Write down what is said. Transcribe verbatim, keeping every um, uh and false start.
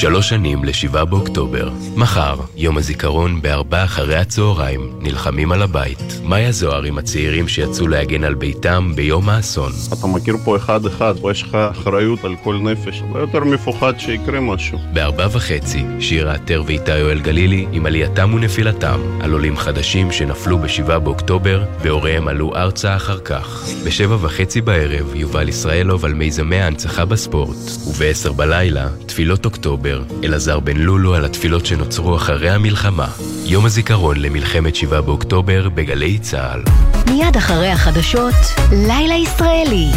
שלוש שנים לשבעה באוקטובר. מחר, יום הזיכרון בארבע אחרי הצהריים, נלחמים על הבית. מאיה זוהר עם הצעירים שיצאו להגן על ביתם ביום האסון. אתה מכיר פה אחד אחד, פה יש לך אחריות על כל נפש. הרבה יותר מפוחד שיקרה משהו. בארבע וחצי, שירה עטר ואיתי יואל גלילי עם עלייתם ונפילתם, על עולים חדשים שנפלו בשבעה באוקטובר, והוריהם עלו ארצה אחר כך. בשבע וחצי בערב, יובל ישראלוב על מיזמי ההנצחה בספורט. ובעשר בלילה, תפילות אוקטובר, אלעזר בן לולו על התפילות שנוצרו אחרי המלחמה. יום הזיכרון למלחמת שבעה באוקטובר בגלי צהל. מיד אחרי החדשות, לילה ישראלי.